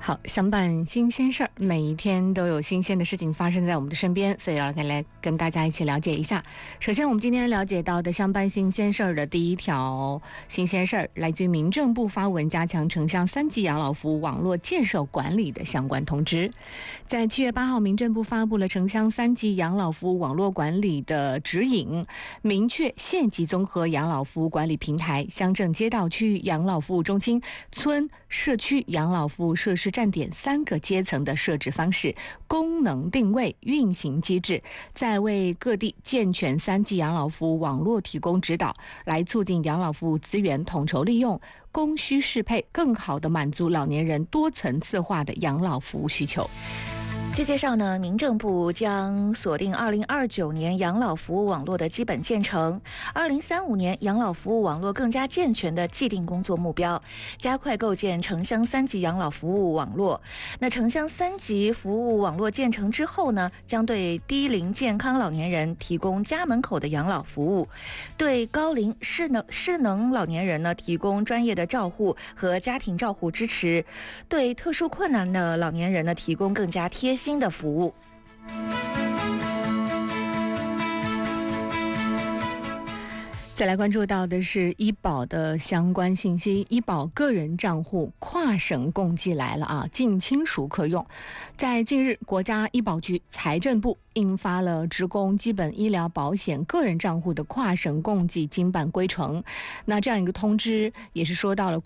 好，相伴新鲜事儿，每一天都有新鲜的事情发生在我们的身边，所以要来跟大家一起了解一下。首先，我们今天了解到的相伴新鲜事儿的第一条新鲜事儿，来自于民政部发文加强城乡3级养老服务网络建设管理的相关通知。在7月8号，民政部发布了城乡3级养老服务网络管理的指引，明确县级综合养老服务管理平台、乡镇街道区域养老服务中心、村社区养老服务设施站点3个阶层的设置方式、功能定位、运行机制，在为各地健全3级养老服务网络提供指导，来促进养老服务资源统筹利用、供需适配，更好地满足老年人多层次化的养老服务需求。 据介绍呢，民政部将锁定2029年养老服务网络的基本建成，2035年养老服务网络更加健全的既定工作目标，加快构建城乡3级养老服务网络。那城乡3级服务网络建成之后呢，将对低龄健康老年人提供家门口的养老服务，对高龄失能老年人呢提供专业的照护和家庭照护支持，对特殊困难的老年人呢提供更加贴心的服务。 再来关注到的是医保的相关信息，医保个人账户跨省共计来了啊，近亲属可用。在近日，国家医保局、财政部印发了职工基本医疗保险个人账户的跨省共计经办规程。那这样一个通知也是说到了